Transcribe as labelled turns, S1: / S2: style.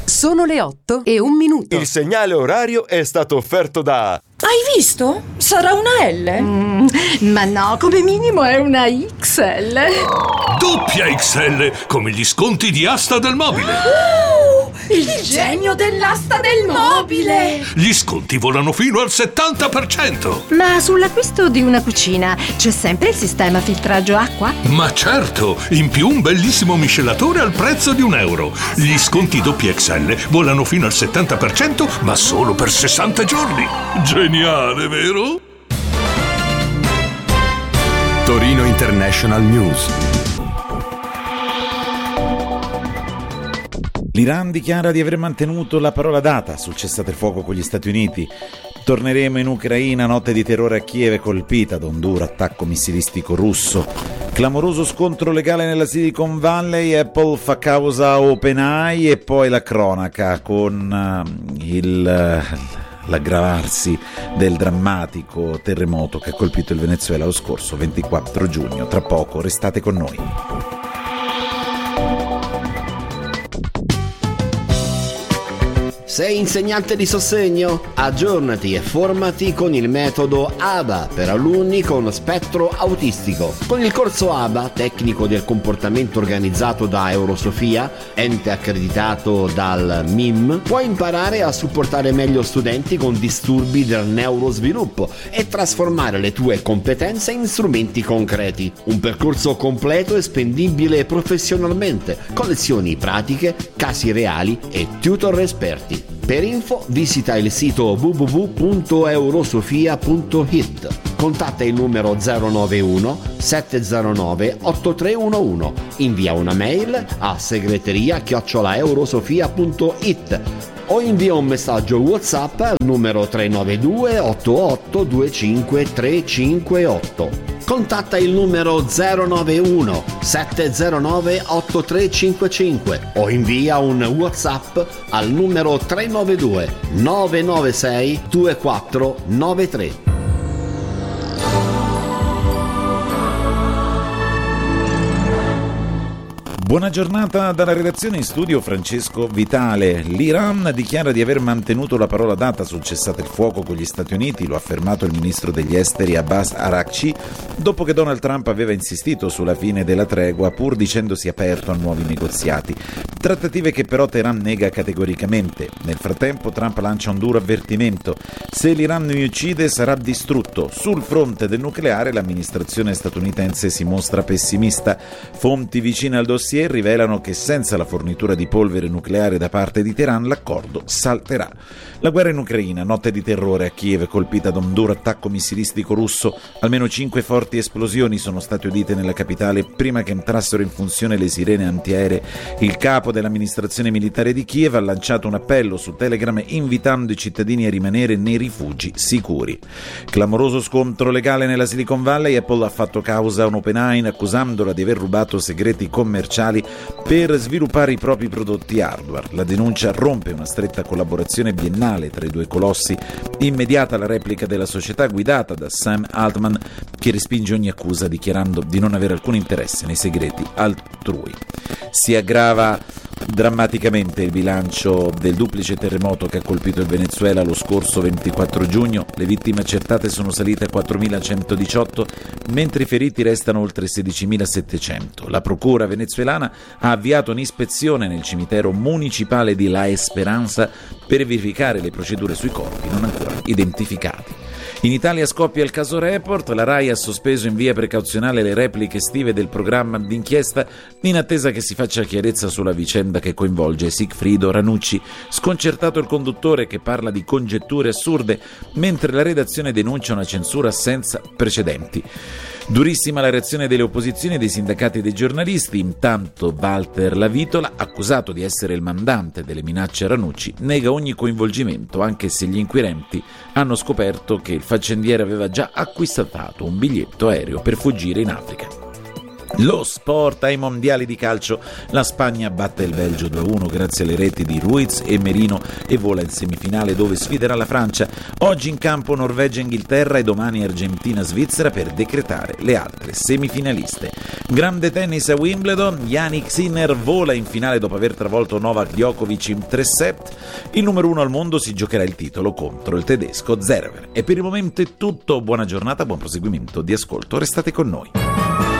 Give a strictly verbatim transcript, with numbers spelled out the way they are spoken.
S1: Sono le otto e un minuto.
S2: Il segnale orario è stato offerto da...
S3: Hai visto? Sarà una L?
S4: Mm, ma no, come minimo è una X L.
S5: Doppia X L, come gli sconti di Asta del Mobile.
S3: Uh, il, il genio dell'asta del mobile.
S5: Gli sconti volano fino al settanta per cento.
S4: Ma sull'acquisto di una cucina c'è sempre il sistema filtraggio acqua?
S5: Ma certo, in più un bellissimo miscelatore al prezzo di un euro. Gli sconti doppia X L volano fino al settanta per cento, ma solo per sessanta giorni. Geniale, vero?
S6: Torino International News.
S7: L'Iran dichiara di aver mantenuto la parola data sul cessate il fuoco con gli Stati Uniti. Torneremo in Ucraina, notte di terrore a Kiev colpita da un duro attacco missilistico russo. Clamoroso scontro legale nella Silicon Valley, Apple fa causa a OpenAI e poi la cronaca con uh, il... Uh, l'aggravarsi del drammatico terremoto che ha colpito il Venezuela lo scorso ventiquattro giugno. Tra poco restate con noi.
S8: Sei insegnante di sostegno? Aggiornati e formati con il metodo A B A per alunni con spettro autistico. Con il corso A B A, tecnico del comportamento organizzato da Eurosofia, ente accreditato dal M I M, puoi imparare a supportare meglio studenti con disturbi del neurosviluppo e trasformare le tue competenze in strumenti concreti. Un percorso completo e spendibile professionalmente, con lezioni pratiche, casi reali e tutor esperti. Per info visita il sito w w w punto eurosofia punto i t. Contatta il numero zero nove uno sette zero nove otto tre uno uno. Invia una mail a segreteria chiocciola eurosofia punto i t o invia un messaggio WhatsApp al numero tre nove due otto otto due cinque tre cinque otto. Contatta il numero zero nove uno sette zero nove otto tre cinque cinque o invia un WhatsApp al numero tre nove due nove nove sei due quattro nove tre.
S7: Buona giornata dalla redazione, in studio Francesco Vitale. L'Iran dichiara di aver mantenuto la parola data sul cessate il fuoco con gli Stati Uniti, lo ha affermato il ministro degli esteri Abbas Araghchi, dopo che Donald Trump aveva insistito sulla fine della tregua pur dicendosi aperto a nuovi negoziati. Trattative che però Teheran nega categoricamente. Nel frattempo Trump lancia un duro avvertimento: se l'Iran mi uccide sarà distrutto. Sul fronte del nucleare l'amministrazione statunitense si mostra pessimista. Fonti vicine al dossier rivelano che senza la fornitura di polvere nucleare da parte di Teheran l'accordo salterà. La guerra in Ucraina, notte di terrore a Kiev colpita da un duro attacco missilistico russo. Almeno cinque forti esplosioni sono state udite nella capitale prima che entrassero in funzione le sirene antiaeree. Il capo dell'amministrazione militare di Kiev ha lanciato un appello su Telegram invitando i cittadini a rimanere nei rifugi sicuri. Clamoroso scontro legale nella Silicon Valley, Apple ha fatto causa a un OpenAI accusandola di aver rubato segreti commerciali per sviluppare i propri prodotti hardware. La denuncia rompe una stretta collaborazione biennale tra i due colossi. Immediata la replica della società guidata da Sam Altman, che respinge ogni accusa dichiarando di non avere alcun interesse nei segreti altrui. Si aggrava drammaticamente il bilancio del duplice terremoto che ha colpito il Venezuela lo scorso ventiquattro giugno. Le vittime accertate sono salite a quattromilacentodiciotto, mentre i feriti restano oltre sedicimilasettecento. La procura venezuelana ha avviato un'ispezione nel cimitero municipale di La Esperanza per verificare le procedure sui corpi non ancora identificati. In Italia scoppia il caso Report, la RAI ha sospeso in via precauzionale le repliche estive del programma d'inchiesta in attesa che si faccia chiarezza sulla vicenda che coinvolge Sigfrido Ranucci. Sconcertato il conduttore che parla di congetture assurde, mentre la redazione denuncia una censura senza precedenti. Durissima la reazione delle opposizioni e dei sindacati dei giornalisti. Intanto Walter Lavitola, accusato di essere il mandante delle minacce a Ranucci, nega ogni coinvolgimento, anche se gli inquirenti hanno scoperto che il faccendiere aveva già acquistato un biglietto aereo per fuggire in Africa. Lo sport ai mondiali di calcio, la Spagna batte il Belgio due a uno grazie alle reti di Ruiz e Merino e vola in semifinale dove sfiderà la Francia. Oggi in campo Norvegia-Inghilterra e domani Argentina-Svizzera per decretare le altre semifinaliste. Grande tennis a Wimbledon, Jannik Sinner vola in finale dopo aver travolto Novak Djokovic in tre set. Il numero uno al mondo si giocherà il titolo contro il tedesco Zverev. E per il momento è tutto, buona giornata, buon proseguimento di ascolto, restate con noi.